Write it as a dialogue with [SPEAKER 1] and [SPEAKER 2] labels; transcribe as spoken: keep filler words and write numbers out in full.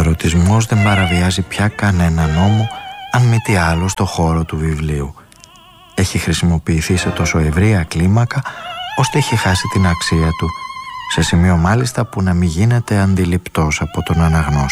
[SPEAKER 1] ερωτισμός δεν παραβιάζει πια κανένα νόμο, αν μη τι άλλο στο χώρο του βιβλίου. Έχει χρησιμοποιηθεί σε τόσο ευρεία κλίμακα, ώστε έχει χάσει την αξία του, σε σημείο μάλιστα που να μην γίνεται αντιληπτός από τον αναγνώστη.